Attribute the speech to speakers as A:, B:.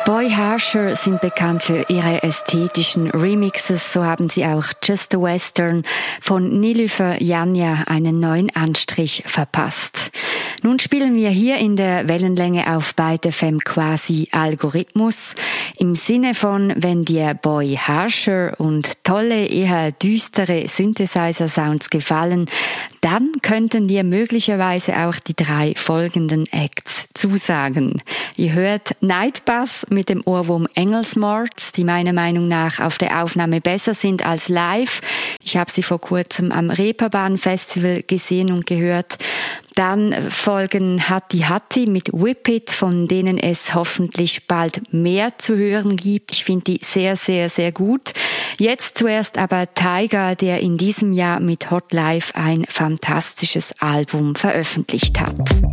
A: Boy Harsher sind bekannt für ihre ästhetischen Remixes, so haben sie auch Just a Western von Nilüfer Janja einen neuen Anstrich verpasst. Nun spielen wir hier in der Wellenlänge auf Byte FM quasi Algorithmus. Im Sinne von, wenn dir Boy Harsher und tolle, eher düstere Synthesizer-Sounds gefallen, dann könnten dir möglicherweise auch die 3 folgenden Acts zusagen. Ihr hört Nightbus mit dem Ohrwurm Engelsmorts, die meiner Meinung nach auf der Aufnahme besser sind als live. Ich habe sie vor kurzem am Reeperbahn Festival gesehen und gehört. Dann folgen Hatti Hatti mit Whip It, von denen es hoffentlich bald mehr zu hören gibt. Ich finde die sehr, sehr, sehr gut. Jetzt zuerst aber Tiger, der in diesem Jahr mit Hot Life ein fantastisches Album veröffentlicht hat.